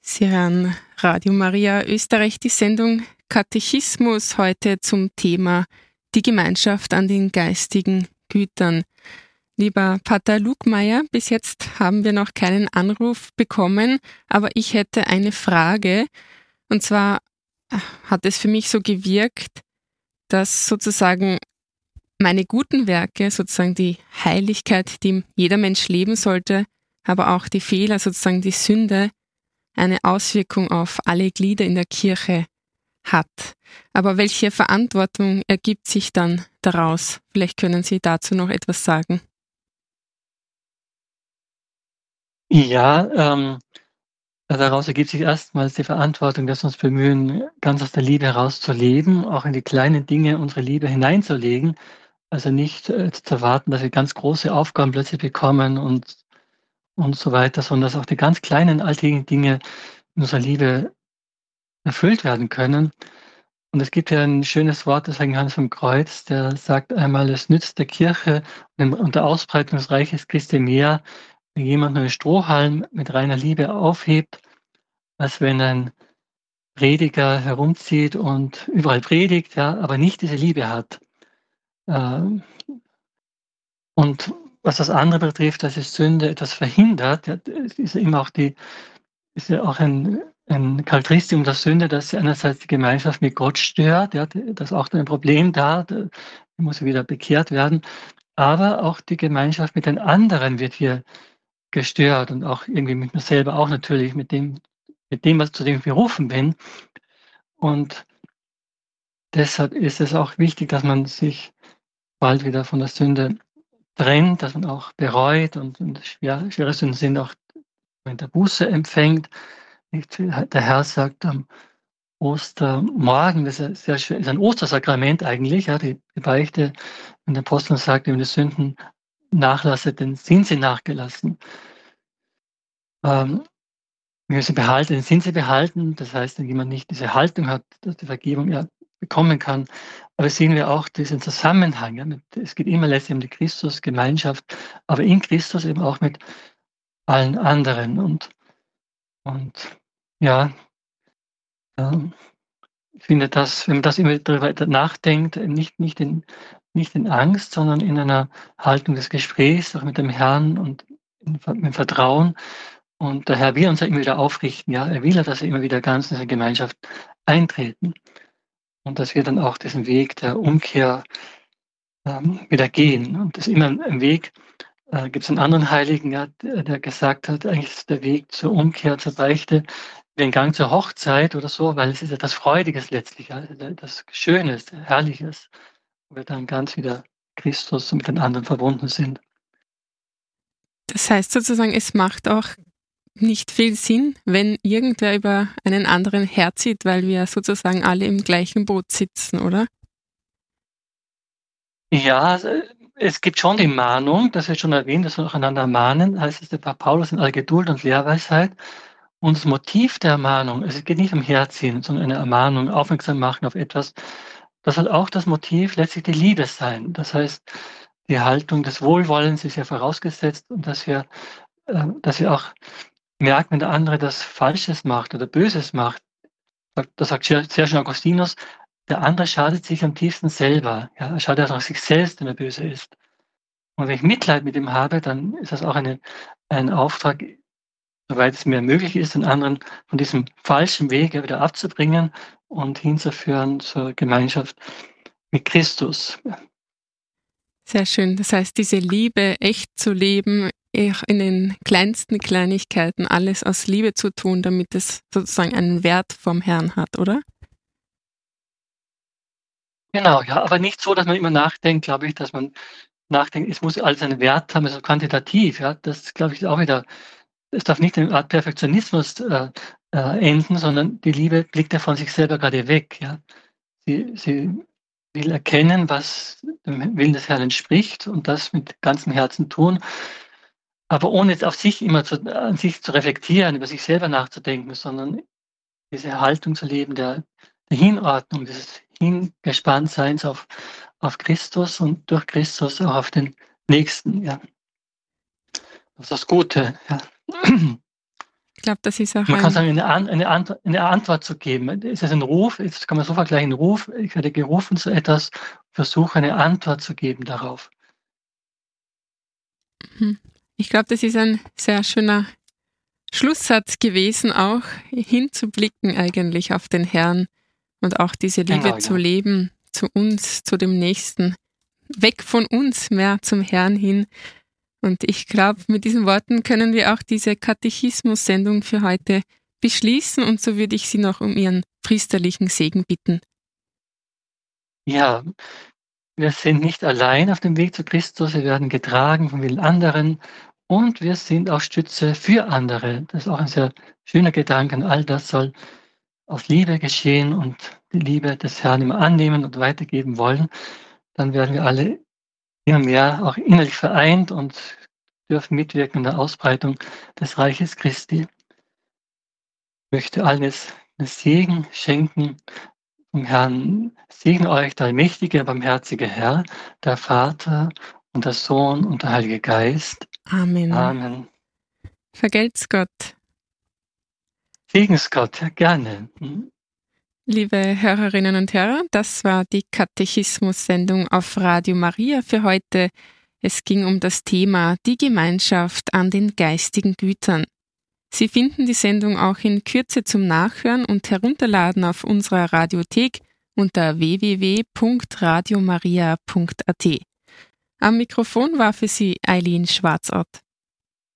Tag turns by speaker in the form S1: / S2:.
S1: Sie hören Radio Maria Österreich, die Sendung Katechismus, heute zum Thema die Gemeinschaft an den geistigen Gütern. Lieber Pater Lugmeier, bis jetzt haben wir noch keinen Anruf bekommen, aber ich hätte eine Frage. Und zwar hat es für mich so gewirkt, dass sozusagen meine guten Werke, sozusagen die Heiligkeit, die jeder Mensch leben sollte, aber auch die Fehler, sozusagen die Sünde, eine Auswirkung auf alle Glieder in der Kirche hat. Aber welche Verantwortung ergibt sich dann daraus? Vielleicht können Sie dazu noch etwas sagen.
S2: Ja, daraus ergibt sich erstmals die Verantwortung, dass wir uns bemühen, ganz aus der Liebe heraus zu leben, auch in die kleinen Dinge unsere Liebe hineinzulegen. Also nicht zu erwarten, dass wir ganz große Aufgaben plötzlich bekommen und so weiter, sondern dass auch die ganz kleinen alltäglichen Dinge in unserer Liebe erfüllt werden können. Und es gibt ja ein schönes Wort des Heiligen Johannes vom Kreuz, der sagt einmal: „Es nützt der Kirche und der Ausbreitung des Reiches Christi mehr, wenn jemand nur 'n Strohhalm mit reiner Liebe aufhebt, als wenn ein Prediger herumzieht und überall predigt, ja, aber nicht diese Liebe hat." Ähm, und was das andere betrifft, dass die Sünde etwas verhindert, ja, es ist ja auch ein Charakteristikum der Sünde, dass sie einerseits die Gemeinschaft mit Gott stört, ja, da ist auch ein Problem da, muss wieder bekehrt werden, aber auch die Gemeinschaft mit den anderen wird hier gestört und auch irgendwie mit mir selber auch natürlich, mit dem, was zu dem ich berufen bin. Und deshalb ist es auch wichtig, dass man sich bald wieder von der Sünde trennt, dass man auch bereut und schwere Sünden sind auch in der Buße empfängt. Nicht, der Herr sagt am Ostermorgen, das ist ja sehr schön, ist ein Ostersakrament eigentlich, ja, die Beichte, wenn der Apostel sagt, wenn die Sünden nachlasset, dann sind sie nachgelassen. Ähm, Wenn wir sie behalten, dann sind sie behalten. Das heißt, wenn jemand nicht diese Haltung hat, dass die Vergebung er bekommen kann. Aber sehen wir auch diesen Zusammenhang, ja, es geht immer letztlich um die Christusgemeinschaft, aber in Christus eben auch mit allen anderen. Und ja, ähm, ich finde, dass wenn man das immer darüber nachdenkt, nicht in Angst, sondern in einer Haltung des Gesprächs, auch mit dem Herrn und mit Vertrauen. Und der Herr will uns ja immer wieder aufrichten, ja. Er will ja, dass wir immer wieder ganz in diese Gemeinschaft eintreten und dass wir dann auch diesen Weg der Umkehr wieder gehen. Und das ist immer ein Weg. Gibt es einen anderen Heiligen, ja, der gesagt hat, eigentlich ist der Weg zur Umkehr, zur Beichte wie ein Gang zur Hochzeit oder so, weil es ist ja das Freudiges letztlich, ja, das Schönes, Herrliches, wo wir dann ganz wieder Christus und mit den anderen verbunden sind.
S1: Das heißt sozusagen, es macht auch nicht viel Sinn, wenn irgendwer über einen anderen herzieht, weil wir sozusagen alle im gleichen Boot sitzen, oder?
S2: Ja, es gibt schon die Mahnung, das wird schon erwähnt, dass wir auch einander mahnen, heißt es der Paulus in aller Geduld und Lehrweisheit. Und das Motiv der Ermahnung, es geht nicht um Herziehen, sondern eine Ermahnung, aufmerksam machen auf etwas, das soll auch das Motiv letztlich die Liebe sein. Das heißt, die Haltung des Wohlwollens ist ja vorausgesetzt und dass wir auch merken, wenn der andere das Falsches macht oder Böses macht. Das sagt sehr schön Augustinus, der andere schadet sich am tiefsten selber. Ja, er schadet auch sich selbst, wenn er böse ist. Und wenn ich Mitleid mit ihm habe, dann ist das auch ein Auftrag, soweit es mir möglich ist, den anderen von diesem falschen Weg wieder abzubringen und hinzuführen zur Gemeinschaft mit Christus.
S1: Sehr schön. Das heißt, diese Liebe echt zu leben, auch in den kleinsten Kleinigkeiten, alles aus Liebe zu tun, damit es sozusagen einen Wert vom Herrn hat, oder?
S2: Genau, ja, aber nicht so, dass man immer nachdenkt, glaube ich, dass man nachdenkt, es muss alles einen Wert haben, also quantitativ, ja. Das glaube ich auch wieder, es darf nicht in eine Art Perfektionismus enden, sondern die Liebe blickt ja von sich selber gerade weg, ja. Sie will erkennen, was dem Willen des Herrn entspricht und das mit ganzem Herzen tun, aber ohne jetzt auf sich immer an sich zu reflektieren, über sich selber nachzudenken, sondern diese Haltung zu leben der Hinordnung, dieses Hingespanntseins auf Christus und durch Christus auch auf den Nächsten, ja. Das ist das Gute, ja.
S1: glaube, das ist auch
S2: Man kann
S1: ein...
S2: sagen, eine Antwort zu geben. Es ist ein Ruf, jetzt kann man so vergleichen, Ruf, ich werde gerufen zu etwas, versuche eine Antwort zu geben darauf.
S1: Mhm. Ich glaube, das ist ein sehr schöner Schlusssatz gewesen, auch hinzublicken eigentlich auf den Herrn und auch diese Liebe
S2: Genau,
S1: zu
S2: ja.
S1: leben, zu uns, zu dem Nächsten, weg von uns, mehr zum Herrn hin. Und ich glaube, mit diesen Worten können wir auch diese Katechismus-Sendung für heute beschließen und so würde ich Sie noch um Ihren priesterlichen Segen bitten.
S2: Ja, wir sind nicht allein auf dem Weg zu Christus, wir werden getragen von vielen anderen und wir sind auch Stütze für andere. Das ist auch ein sehr schöner Gedanke. All das soll aus Liebe geschehen und die Liebe des Herrn immer annehmen und weitergeben wollen. Dann werden wir alle immer mehr auch innerlich vereint und dürfen mitwirken in der Ausbreitung des Reiches Christi. Ich möchte allen jetzt einen Segen schenken vom Herrn. Segne euch der allmächtige, barmherzige Herr, der Vater und der Sohn und der Heilige Geist.
S1: Amen.
S2: Amen.
S1: Vergelt's Gott.
S2: Segens Gott, ja, gerne.
S1: Liebe Hörerinnen und Hörer, das war die Katechismus-Sendung auf Radio Maria für heute. Es ging um das Thema die Gemeinschaft an den geistigen Gütern. Sie finden die Sendung auch in Kürze zum Nachhören und Herunterladen auf unserer Radiothek unter www.radiomaria.at. Am Mikrofon war für Sie Eileen Schwarzort.